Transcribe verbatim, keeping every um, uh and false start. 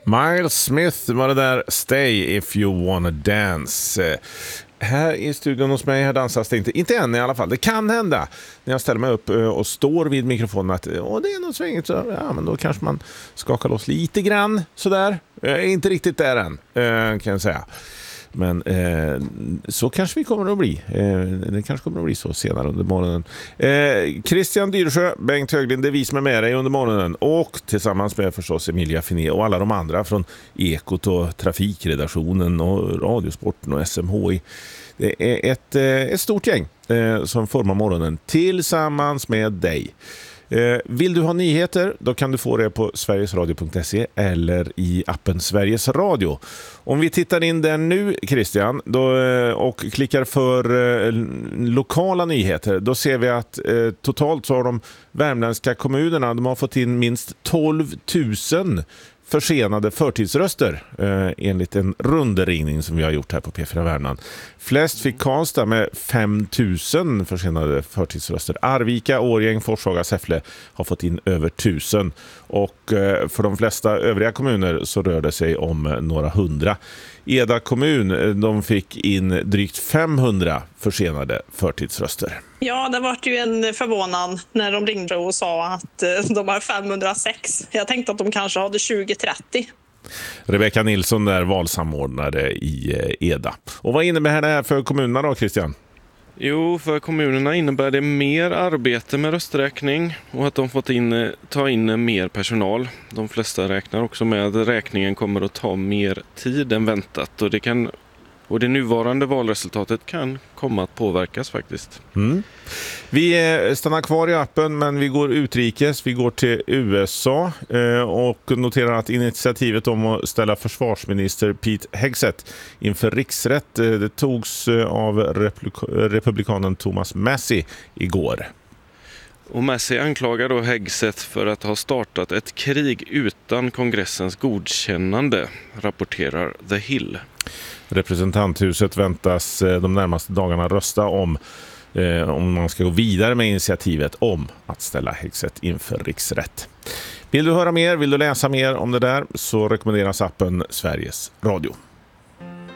Miles Smith var det där, Stay if you wanna dance. Här i studion hos mig här dansas det inte, inte än i alla fall. Det kan hända när jag ställer mig upp och står vid mikrofonen att åh, det är något svängigt, så ja, men då kanske man skakar loss lite grann sådär. Jag är inte riktigt där än, kan jag säga. Men eh, så kanske vi kommer att bli. Eh, det kanske kommer att bli så senare under morgonen. Eh, Christian Dyrsjö, Bengt Höglind, det är vi som är med dig under morgonen. Och tillsammans med förstås Emilia Finé och alla de andra från Ekot och Trafikredaktionen och Radiosporten och S M H I. Det är ett, eh, ett stort gäng eh, som formar morgonen tillsammans med dig. Eh, vill du ha nyheter, då kan du få det på sverigesradio punkt se eller i appen Sveriges Radio. Om vi tittar in där nu, Christian, då, eh, och klickar för eh, lokala nyheter, då ser vi att eh, totalt så har de värmländska kommunerna, de har fått in minst tolv tusen försenade förtidsröster eh, enligt en rundringning som vi har gjort här på P fyra Värmland. Flest fick Karlstad med fem tusen försenade förtidsröster. Arvika, Årjäng, Forshaga, Säffle har fått in över tusen. Och eh, för de flesta övriga kommuner så rör det sig om några hundra. Eda kommun, de fick in drygt femhundra försenade förtidsröster. Ja, det var ju en förvånan när de ringde och sa att de har femhundrasex. Jag tänkte att de kanske hade tjugo trettio. Rebecka Nilsson där, valsamordnare i Eda. Och vad innebär det här för kommunerna då, Christian? Jo, för kommunerna innebär det mer arbete med rösträkning och att de fått in, ta in mer personal. De flesta räknar också med att räkningen kommer att ta mer tid än väntat och det kan... Och det nuvarande valresultatet kan komma att påverkas faktiskt. Mm. Vi stannar kvar i appen, men vi går utrikes. Vi går till U S A och noterar att initiativet om att ställa försvarsminister Pete Hegseth inför riksrätt, det togs av republikanen Thomas Massie igår. Och Massie anklagar då Hegseth för att ha startat ett krig utan kongressens godkännande, rapporterar The Hill. Representanthuset väntas de närmaste dagarna rösta om eh, om man ska gå vidare med initiativet om att ställa Hegseth inför riksrätt. Vill du höra mer, vill du läsa mer om det där, så rekommenderas appen Sveriges Radio.